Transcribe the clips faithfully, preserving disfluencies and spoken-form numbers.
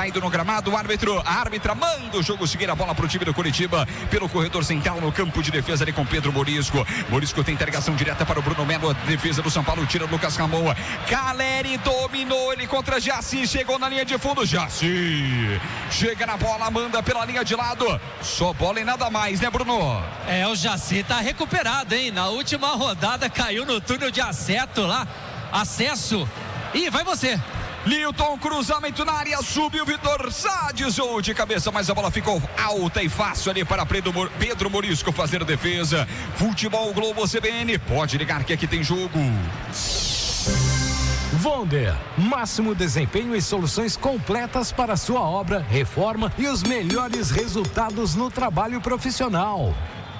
caído no gramado. O árbitro, a árbitra manda o jogo seguir, a bola pro time do Curitiba pelo corredor central no campo de defesa ali com Pedro Morisco. Morisco tem interligação direta para o Bruno Melo. A defesa do São Paulo tira Lucas Ramon. Caleri dominou ele contra Jaci. Chegou na linha de fundo. Jaci chega na bola, manda pela linha de lado. Só bola e nada mais, né, Bruno? É, o Jaci tá recuperado, hein? Na última rodada caiu no túnel de acesso lá. Acesso. E vai você. Nilton, cruzamento na área, subiu Vitor Sá, desviou de cabeça, mas a bola ficou alta e fácil ali para Pedro Morisco fazer a defesa. Futebol Globo C B N, pode ligar que aqui tem jogo. Vonder, máximo desempenho e soluções completas para sua obra, reforma e os melhores resultados no trabalho profissional.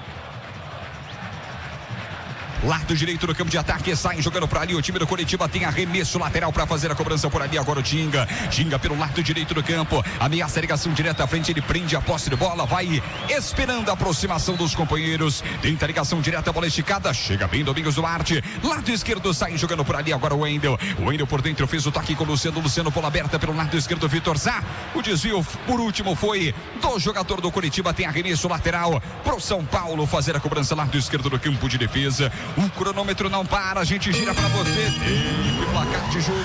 Lado direito do campo de ataque, sai jogando por ali. O time do Curitiba tem arremesso lateral para fazer a cobrança por ali. Agora o Tinga, Tinga pelo lado direito do campo, ameaça a ligação direta à frente. Ele prende a posse de bola, vai esperando a aproximação dos companheiros. Tenta a ligação direta, a bola esticada, chega bem Domingos Duarte. Lado esquerdo, sai jogando por ali. Agora o Wendel, o Wendel por dentro fez o toque com o Luciano. Luciano bola aberta pelo lado esquerdo, Vitor Sá. O desvio por último foi do jogador do Curitiba. Tem arremesso lateral pro São Paulo fazer a cobrança lado esquerdo do campo de defesa. O cronômetro não para, a gente gira pra você. Tempo e placar de jogo.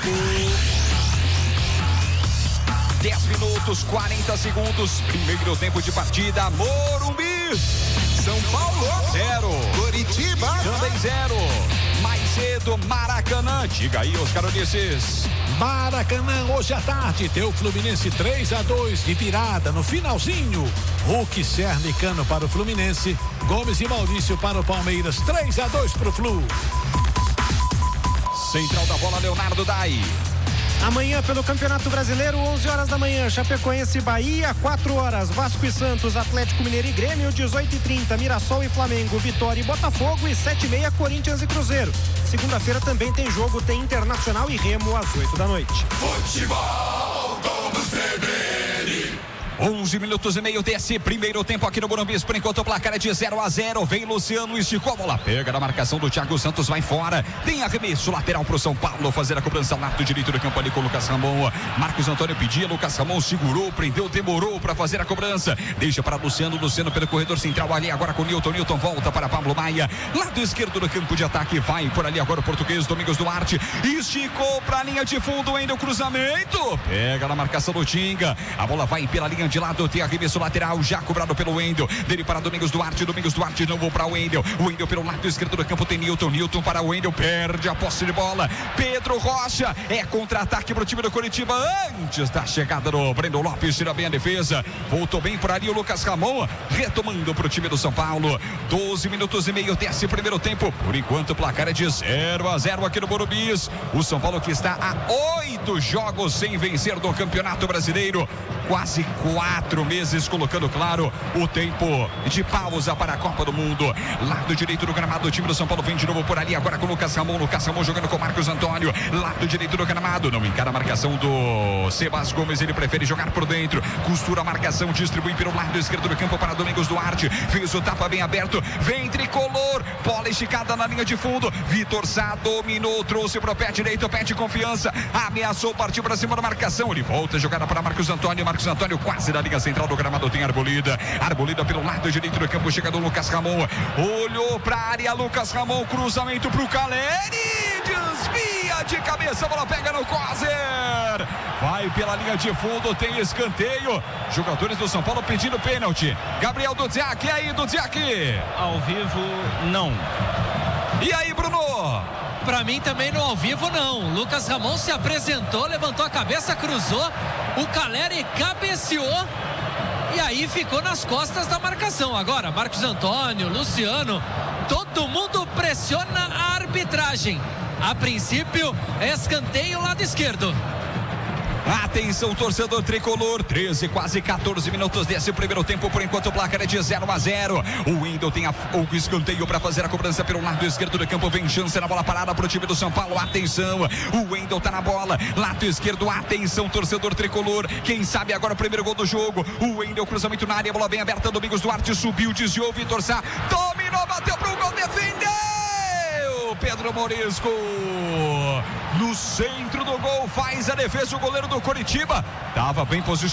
dez minutos, quarenta segundos. Primeiro tempo de partida. Morumbi. São Paulo zero. Curitiba também zero. Mais cedo, Maracanã. Diga aí, os caronices. Maracanã, hoje à tarde, deu Fluminense três a dois de virada no finalzinho. Hulk, Serna e Cano para o Fluminense. Gomes e Maurício para o Palmeiras. três a dois para o Flu. Central da bola, Leonardo Dai. Amanhã pelo Campeonato Brasileiro, onze horas da manhã, Chapecoense e Bahia, quatro horas, Vasco e Santos, Atlético Mineiro e Grêmio, dezoito e trinta, Mirassol e Flamengo, Vitória e Botafogo e sete e meia, Corinthians e Cruzeiro. Segunda-feira também tem jogo, tem Internacional e Remo às oito da noite. Futebol do C B N. onze minutos e meio desse primeiro tempo aqui no Morumbi. Por enquanto o placar é de zero a zero. Vem Luciano, esticou a bola, pega na marcação do Thiago Santos, vai fora. Tem arremesso lateral pro São Paulo fazer a cobrança lado direito do campo ali com o Lucas Ramon. Marcos Antônio pedia, Lucas Ramon segurou, prendeu, demorou para fazer a cobrança. Deixa para Luciano, Luciano pelo corredor central ali agora com o Nilton. Nilton volta para Pablo Maia. Lado esquerdo do campo de ataque, vai por ali agora o português Domingos Duarte. Esticou para a linha de fundo, ainda o cruzamento. Pega na marcação do Tinga. A bola vai pela linha de lado, tem arremesso lateral, já cobrado pelo Wendel. Dele para Domingos Duarte, Domingos Duarte não vou para o Wendel. O Wendel pelo lado esquerdo do campo tem Nilton, Nilton para o Wendel, perde a posse de bola. Pedro Rocha, é contra-ataque para o time do Curitiba antes da chegada do Breno Lopes, tira bem a defesa. Voltou bem por ali o Lucas Ramon, retomando para o time do São Paulo. doze minutos e meio desse primeiro tempo. Por enquanto o placar é de zero a zero aqui no Morumbi. O São Paulo que está a oito jogos sem vencer do Campeonato Brasileiro. Quase quatro meses, colocando claro o tempo de pausa para a Copa do Mundo. Lado direito do gramado, o time do São Paulo vem de novo por ali, agora com o Lucas Ramon. Lucas Ramon jogando com o Marcos Antônio. Lado direito do gramado, não encara a marcação do Sebas Gomes, ele prefere jogar por dentro. Costura a marcação, distribui pelo lado esquerdo do campo para Domingos Duarte. Fez o tapa bem aberto, vem tricolor. Bola esticada na linha de fundo. Vitor Sá dominou, trouxe para o pé direito, pé de confiança. Ameaçou, partiu para cima da marcação. Ele volta a jogada para Marcos Antônio. Marcos Antônio quase na linha central do gramado, tem Arbolida. Arbolida pelo lado direito do campo, chega do Lucas Ramon. Olhou para a área, Lucas Ramon, cruzamento para o Caleri. Desvia de cabeça, a bola pega no Coser. Vai pela linha de fundo, tem escanteio. Jogadores do São Paulo pedindo pênalti. Gabriel Dudziak, e aí, Dudziak? Ao vivo, não. E aí, Bruno? Pra mim também no ao vivo não. Lucas Ramon se apresentou, levantou a cabeça, cruzou. O Caleri cabeceou. E aí ficou nas costas da marcação. Agora, Marcos Antônio, Luciano, todo mundo pressiona a arbitragem. A princípio, escanteio lado esquerdo. Atenção, torcedor tricolor, treze, quase quatorze minutos desse primeiro tempo. Por enquanto o placar é de zero a zero. O Wendel tem a, o escanteio para fazer a cobrança pelo lado esquerdo do campo. Vem chance na bola parada para o time do São Paulo. Atenção, o Wendel tá na bola, lado esquerdo. Atenção, torcedor tricolor, quem sabe agora o primeiro gol do jogo. O Wendel, cruzamento na área, bola bem aberta. Domingos Duarte subiu, desviou, Vitor Sá dominou, bateu pro gol, defendeu Pedro Morisco. No centro do gol, faz a defesa o goleiro do Curitiba. Tava bem posicionado.